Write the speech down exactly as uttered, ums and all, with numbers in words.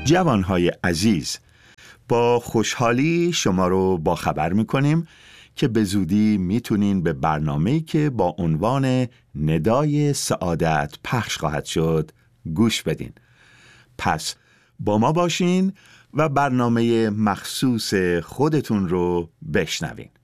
جوانهای عزیز، با خوشحالی شما رو با خبر میکنیم که به زودی میتونین به برنامه‌ای که با عنوان ندای سعادت پخش خواهد شد گوش بدین. پس با ما باشین و برنامه مخصوص خودتون رو بشنوین.